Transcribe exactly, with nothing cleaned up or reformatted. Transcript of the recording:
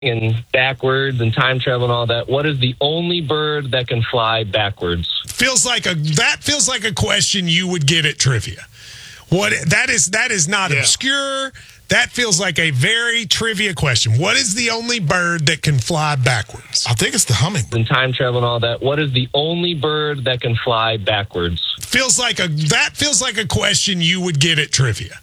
and backwards and time travel and all that, what is the only bird that can fly backwards? Feels like a that feels like a question you would get at trivia. What that is that is not Yeah. obscure. That feels like a very trivia question. What is the only bird that can fly backwards? I think it's the hummingbird. And time travel and all that, what is the only bird that can fly backwards? Feels like a that feels like a question you would get at trivia.